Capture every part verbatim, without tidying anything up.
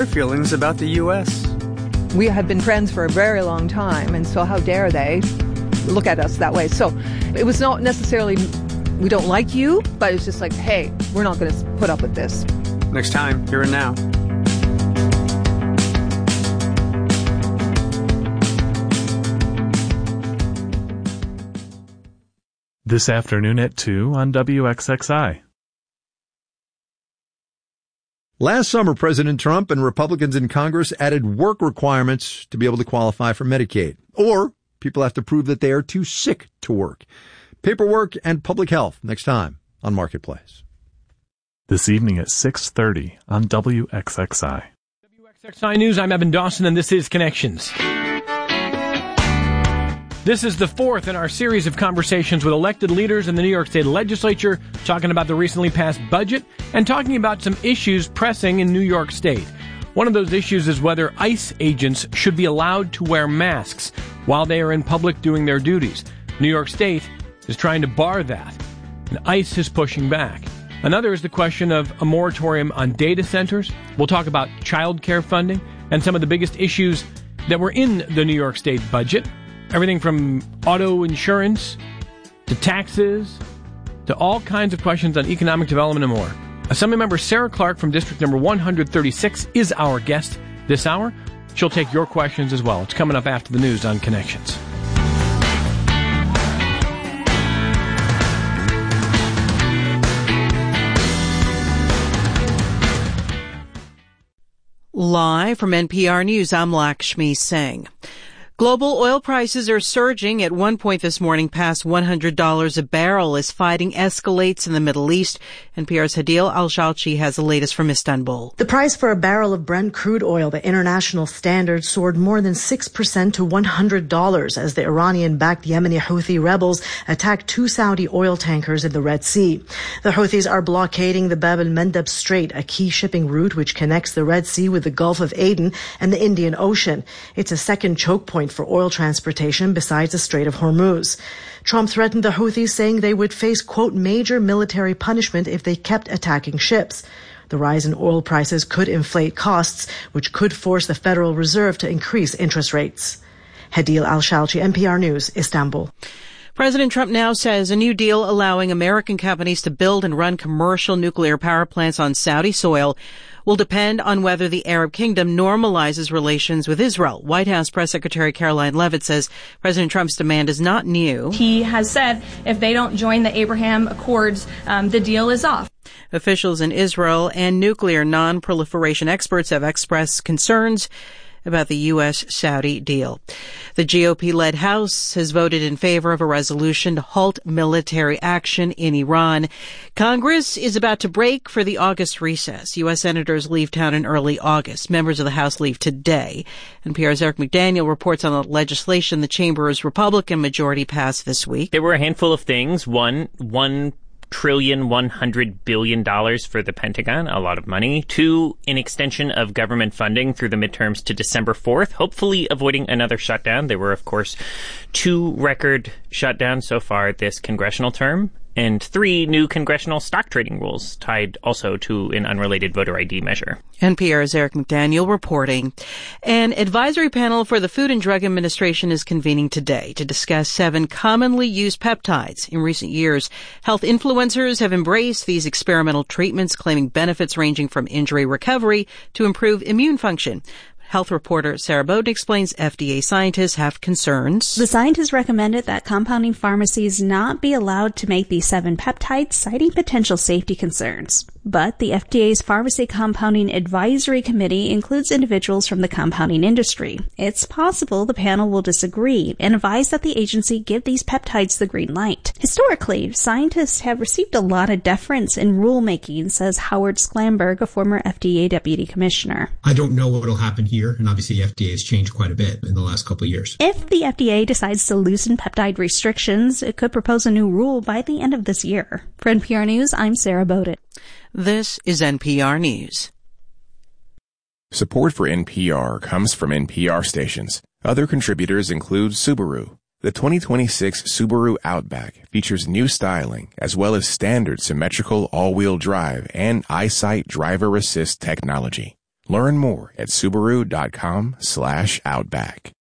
Their feelings about the U S. We have been friends for a very long time, and so how dare they look at us that way? So it was not necessarily we don't like you, but it's just like, hey, we're not going to put up with this. Next time, Here and Now. This afternoon at two on W X X I. Last summer, President Trump and Republicans in Congress added work requirements to be able to qualify for Medicaid. Or people have to prove that they are too sick to work. Paperwork and public health next time on Marketplace. This evening at six thirty on W X X I. W X X I News, I'm Evan Dawson, and this is Connections. This is the fourth in our series of conversations with elected leaders in the New York State Legislature, talking about the recently passed budget and talking about some issues pressing in New York State. One of those issues is whether ICE agents should be allowed to wear masks while they are in public doing their duties. New York State is trying to bar that, and ICE is pushing back. Another is the question of a moratorium on data centers. We'll talk about child care funding and some of the biggest issues that were in the New York State budget. Everything from auto insurance to taxes to all kinds of questions on economic development and more. Assemblymember Sarah Clark from District Number one thirty-six is our guest this hour. She'll take your questions as well. It's coming up after the news on Connections. Live from N P R News, I'm Lakshmi Singh. Global oil prices are surging at one point this morning past one hundred dollars a barrel as fighting escalates in the Middle East. N P R's Hadil Al-Shalchi has the latest from Istanbul. The price for a barrel of Brent crude oil, the international standard, soared more than six percent to one hundred dollars as the Iranian-backed Yemeni Houthi rebels attacked two Saudi oil tankers in the Red Sea. The Houthis are blockading the Bab el-Mandeb Strait, a key shipping route which connects the Red Sea with the Gulf of Aden and the Indian Ocean. It's a second choke point for oil transportation besides the Strait of Hormuz. Trump threatened the Houthis, saying they would face, quote, major military punishment if they kept attacking ships. The rise in oil prices could inflate costs, which could force the Federal Reserve to increase interest rates. Hadil Al-Shalchi, N P R News, Istanbul. President Trump now says a new deal allowing American companies to build and run commercial nuclear power plants on Saudi soil will depend on whether the Arab kingdom normalizes relations with Israel. White House Press Secretary Caroline Leavitt says President Trump's demand is not new. He has said if they don't join the Abraham Accords, um, the deal is off. Officials in Israel and nuclear non-proliferation experts have expressed concerns about the U S-Saudi deal. The G O P-led House has voted in favor of a resolution to halt military action in Iran. Congress is about to break for the August recess. U S senators leave town in early August. Members of the House leave today. N P R's Eric McDaniel reports on the legislation the chamber's Republican majority passed this week. There were a handful of things. One, one trillion one hundred billion dollars for the Pentagon, a lot of money. Two, an extension of government funding through the midterms to December fourth, hopefully avoiding another shutdown. There were, of course, two record shutdowns so far this congressional term. And three, new congressional stock trading rules tied also to an unrelated voter I D measure. N P R's Eric McDaniel reporting. An advisory panel for the Food and Drug Administration is convening today to discuss seven commonly used peptides. In recent years, health influencers have embraced these experimental treatments, claiming benefits ranging from injury recovery to improve immune function. Health reporter Sarah Bowden explains F D A scientists have concerns. The scientists recommended that compounding pharmacies not be allowed to make these seven peptides, citing potential safety concerns. But the F D A's Pharmacy Compounding Advisory Committee includes individuals from the compounding industry. It's possible the panel will disagree and advise that the agency give these peptides the green light. Historically, scientists have received a lot of deference in rulemaking, says Howard Sklamberg, a former F D A deputy commissioner. I don't know what will happen here, and obviously the F D A has changed quite a bit in the last couple of years. If the F D A decides to loosen peptide restrictions, it could propose a new rule by the end of this year. For N P R News, I'm Sarah Bowden. This is N P R News. Support for N P R comes from N P R stations. Other contributors include Subaru. The twenty twenty-six Subaru Outback features new styling as well as standard symmetrical all-wheel drive and EyeSight driver assist technology. Learn more at Subaru.com slash Outback.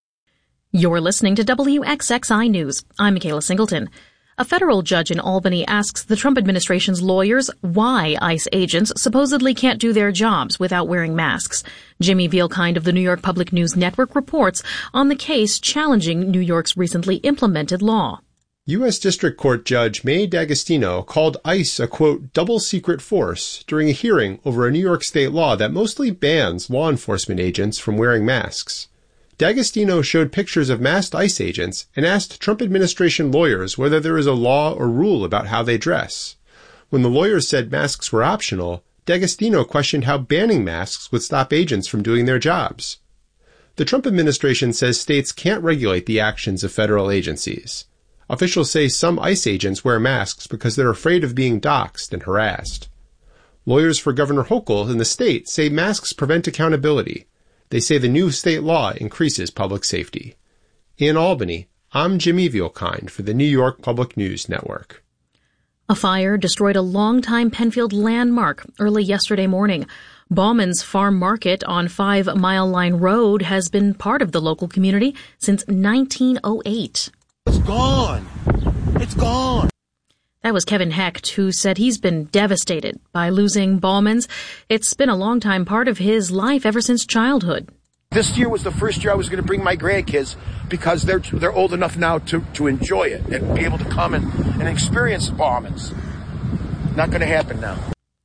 You're listening to W X X I News. I'm Michaela Singleton. A federal judge in Albany asks the Trump administration's lawyers why ICE agents supposedly can't do their jobs without wearing masks. Jimmy Vielkind of the New York Public News Network reports on the case challenging New York's recently implemented law. U S. District Court Judge May D'Agostino called ICE a, quote, double secret force during a hearing over a New York state law that mostly bans law enforcement agents from wearing masks. D'Agostino showed pictures of masked ICE agents and asked Trump administration lawyers whether there is a law or rule about how they dress. When the lawyers said masks were optional, D'Agostino questioned how banning masks would stop agents from doing their jobs. The Trump administration says states can't regulate the actions of federal agencies. Officials say some ICE agents wear masks because they're afraid of being doxxed and harassed. Lawyers for Governor Hochul in the state say masks prevent accountability. They say the new state law increases public safety. In Albany, I'm Jimmy Vielkind for the New York Public News Network. A fire destroyed a longtime Penfield landmark early yesterday morning. Bauman's Farm Market on Five Mile Line Road has been part of the local community since nineteen oh eight. It's gone. It's gone. That was Kevin Hecht, who said he's been devastated by losing Bauman's. It's been a long-time part of his life ever since childhood. This year was the first year I was going to bring my grandkids because they're they're old enough now to, to enjoy it and be able to come and, and experience Bauman's. Not going to happen now.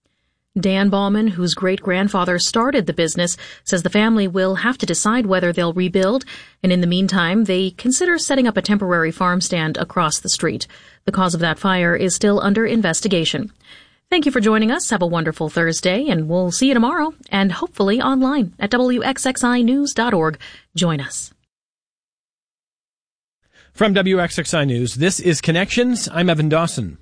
Dan Bauman, whose great-grandfather started the business, says the family will have to decide whether they'll rebuild, and in the meantime, they consider setting up a temporary farm stand across the street. The cause of that fire is still under investigation. Thank you for joining us. Have a wonderful Thursday, and we'll see you tomorrow, and hopefully online at W X X I news dot org. Join us. From W X X I News, this is Connections. I'm Evan Dawson.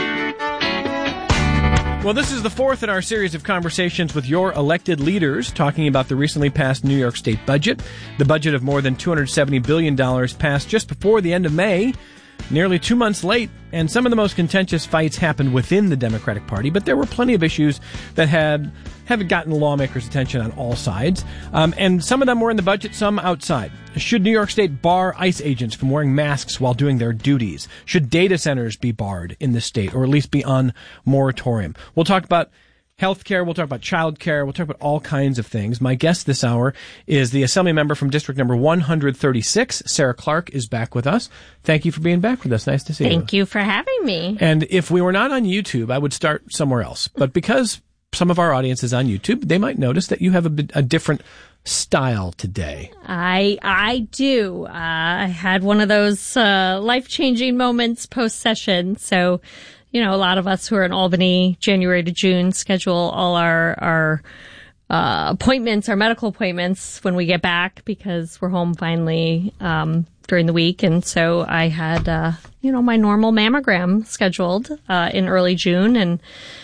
Well, this is the fourth in our series of conversations with your elected leaders talking about the recently passed New York State budget. The budget of more than two hundred seventy billion dollars passed just before the end of May, nearly two months late, and some of the most contentious fights happened within the Democratic Party, but there were plenty of issues that had haven't gotten lawmakers' attention on all sides, um, and some of them were in the budget, some outside. Should New York State bar ICE agents from wearing masks while doing their duties? Should data centers be barred in the state, or at least be on moratorium? We'll talk about healthcare, we'll talk about childcare, we'll talk about all kinds of things. My guest this hour is the Assembly member from District Number one hundred thirty-six. Sarah Clark is back with us. Thank you for being back with us. Nice to see Thank you. Thank you for having me. And if we were not on YouTube, I would start somewhere else. But because some of our audience is on YouTube, they might notice that you have a, bit, a different style today. I I do. Uh, I had one of those uh, life-changing moments post-session. So, you know, a lot of us who are in Albany, January to June, schedule all our our uh, appointments, our medical appointments when we get back because we're home finally um, during the week. And so I had, uh, you know, my normal mammogram scheduled uh, in early June and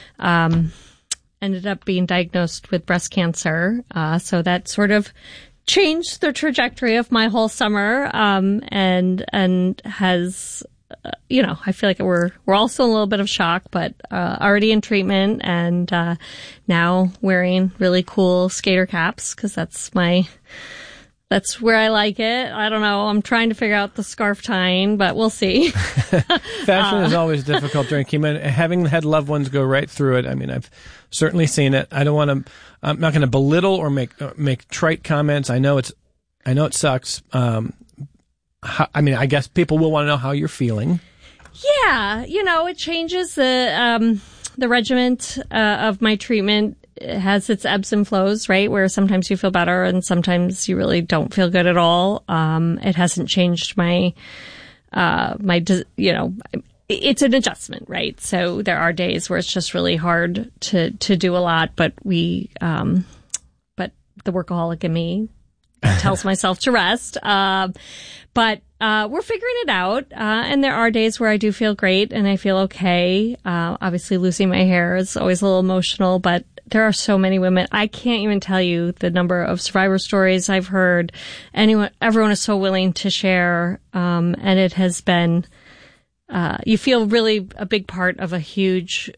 um ended up being diagnosed with breast cancer. Uh, so that sort of changed the trajectory of my whole summer. Um, and, and has, uh, you know, I feel like we're, we're also a little bit of shock, but, uh, already in treatment and, uh, now wearing really cool skater caps because that's my, that's where I like it. I don't know. I'm trying to figure out the scarf tying, but we'll see. Fashion uh, is always difficult during chemo. Having had loved ones go right through it, I mean, I've certainly seen it. I don't want to. I'm not going to belittle or make uh, make trite comments. I know it's. I know it sucks. Um, how, I mean, I guess people will want to know how you're feeling. Yeah, you know, it changes the um, the regiment uh, of my treatment. It has its ebbs and flows, right? Where sometimes you feel better and sometimes you really don't feel good at all. Um, it hasn't changed my, uh, my, you know, it's an adjustment, right? So there are days where it's just really hard to, to do a lot, but we, um, but the workaholic in me tells myself to rest. Uh, but, uh, we're figuring it out. Uh, and there are days where I do feel great and I feel okay. Uh, obviously losing my hair is always a little emotional, but there are so many women. I can't even tell you the number of survivor stories I've heard. Anyone, everyone is so willing to share. Um, and it has been, uh, you feel really a big part of a huge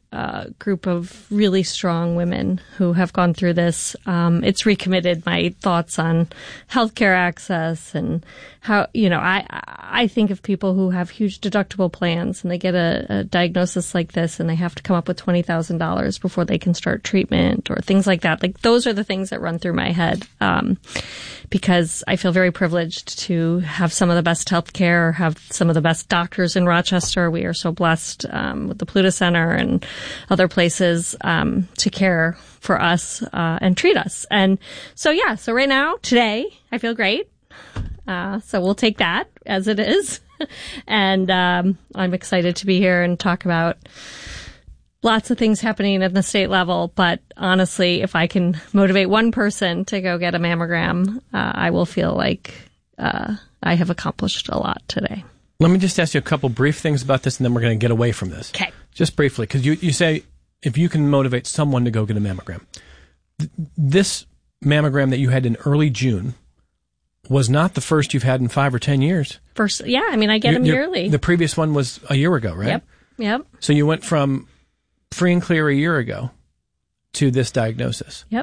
uh, group of really strong women who have gone through this. Um, it's recommitted my thoughts on healthcare access and how, you know, I I think of people who have huge deductible plans and they get a, a diagnosis like this and they have to come up with twenty thousand dollars before they can start treatment or things like that. Like those are the things that run through my head um, because I feel very privileged to have some of the best healthcare, have some of the best doctors in Rochester. We are so blessed um, with the Pluta Center and other places um, to care for us uh, and treat us. And so, yeah, so right now, today, I feel great. Uh, so we'll take that as it is. And um, I'm excited to be here and talk about lots of things happening at the state level. But honestly, if I can motivate one person to go get a mammogram, uh, I will feel like uh, I have accomplished a lot today. Let me just ask you a couple brief things about this, and then we're going to get away from this. Okay. Just briefly, because you, you say if you can motivate someone to go get a mammogram. Th- this mammogram that you had in early June was not the first you've had in five or ten years. First, yeah, I mean, I get them You're, yearly. The previous one was a year ago, right? Yep, yep. So you went from free and clear a year ago to this diagnosis. Yep.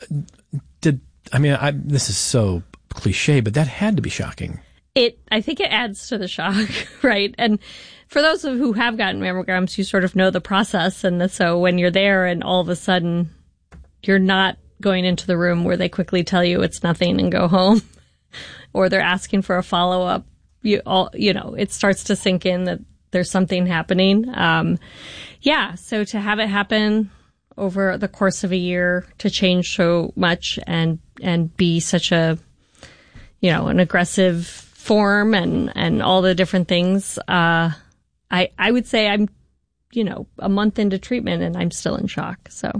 Did I mean, I, this is so cliche, but that had to be shocking. It, I think it adds to the shock, right? And for those who have gotten mammograms, you sort of know the process. And so when you're there and all of a sudden you're not going into the room where they quickly tell you it's nothing and go home, or they're asking for a follow-up, you all, you know, it starts to sink in that there's something happening. Um, yeah. So to have it happen over the course of a year, to change so much and, and be such a, you know, an aggressive form and, and all the different things, uh, I, I would say I'm, you know, a month into treatment and I'm still in shock. So.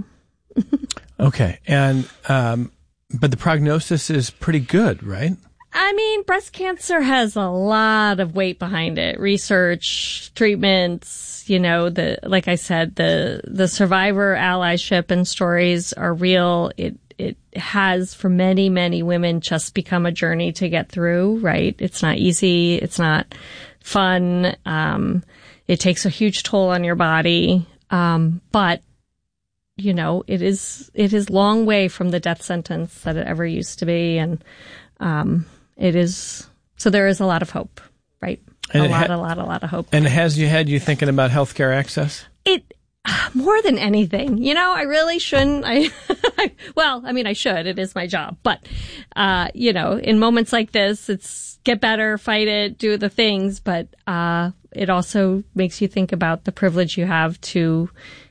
Okay. And, um, but the prognosis is pretty good, right? I mean, breast cancer has a lot of weight behind it. Research, treatments, you know, the, like I said, the, the survivor allyship and stories are real. It, it has for many, many women just become a journey to get through, right? It's not easy. It's not fun. Um, it takes a huge toll on your body. Um, but, you know, it is, it is long way from the death sentence that it ever used to be. And, um, it is, so there is a lot of hope, right? And a lot, ha- a lot, a lot of hope. And has you had you thinking about healthcare access? It, more than anything, you know, I really shouldn't, I, well, I mean, I should, it is my job, but, uh, you know, in moments like this, it's get better, fight it, do the things, but, uh, it also makes you think about the privilege you have to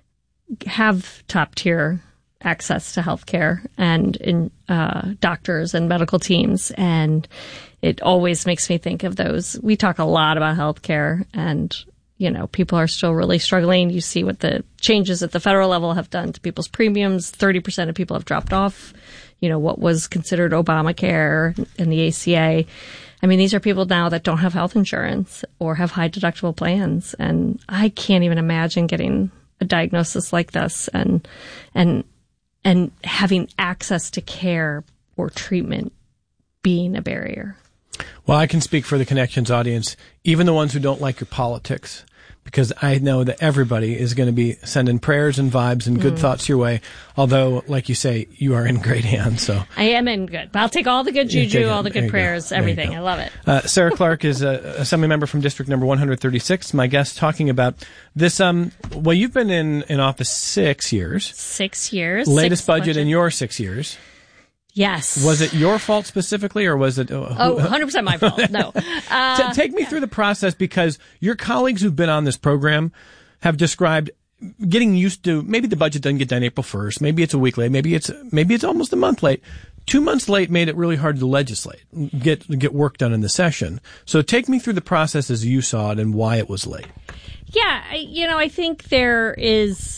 have top tier access to healthcare and in uh, doctors and medical teams. And it always makes me think of those. We talk a lot about healthcare and, you know, people are still really struggling. You see what the changes at the federal level have done to people's premiums. thirty percent of people have dropped off, you know, what was considered Obamacare and the A C A. I mean, these are people now that don't have health insurance or have high deductible plans. And I can't even imagine getting a diagnosis like this and, and, and having access to care or treatment being a barrier. Well, I can speak for the Connections audience, even the ones who don't like your politics, because I know that everybody is going to be sending prayers and vibes and good mm. thoughts your way. Although, like you say, you are in great hands. So I am in good. But I'll take all the good juju, all the good prayers, go. everything. I love it. Uh, Sarah Clark is a assembly member from district number one hundred thirty-six. My guest talking about this. Um, well, you've been in, in office six years. Six years. Latest six budget, budget in your six years. Yes. Was it your fault specifically, or was it? Uh, oh, one hundred percent my fault. No. Uh, T- take me yeah. through the process, because your colleagues who've been on this program have described getting used to, maybe the budget doesn't get done April first, maybe it's a week late, maybe it's maybe it's almost a month late. Two months late made it really hard to legislate, get get work done in the session. So take me through the process as you saw it and why it was late. Yeah, I, you know, I think there is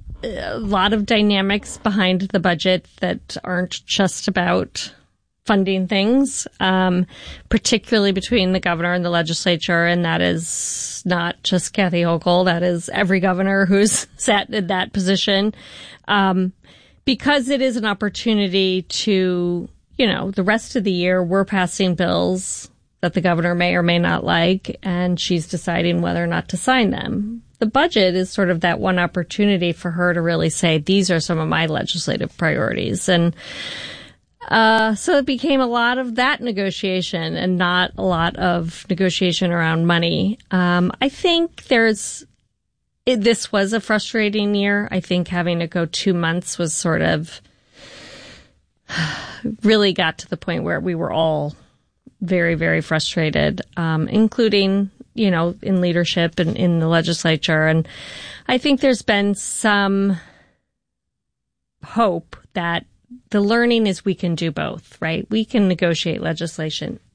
a lot of dynamics behind the budget that aren't just about funding things, um, particularly between the governor and the legislature. And that is not just Kathy Hochul. That is every governor who's sat in that position. Um, because it is an opportunity to, you know, the rest of the year we're passing bills that the governor may or may not like, and she's deciding whether or not to sign them. the budget is sort of that one opportunity for her to really say, these are some of my legislative priorities. And uh, so it became a lot of that negotiation and not a lot of negotiation around money. Um, I think there's, it, this was a frustrating year. I think having to go two months was sort of, really got to the point where we were all very, very frustrated, um, including, you know, in leadership and in the legislature. And I think there's been some hope that the learning is we can do both, right? We can negotiate legislation